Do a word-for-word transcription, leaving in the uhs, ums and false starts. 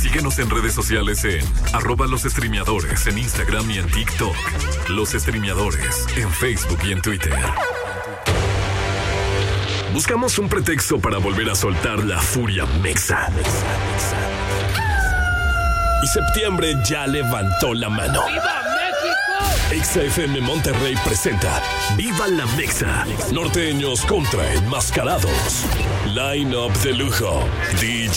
Síguenos en redes sociales en arroba los streameadores en Instagram y en TikTok. Los streameadores en Facebook y en Twitter. Buscamos un pretexto para volver a soltar la furia mexa. Y septiembre ya levantó la mano. ¡Viva México! Exa F M Monterrey presenta Viva la Mexa. Norteños contra enmascarados. Line up de lujo. D J